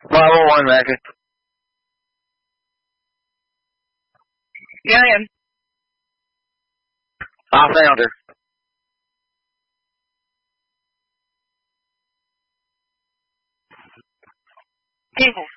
501, Mackie. Yeah, I am. I found her. People.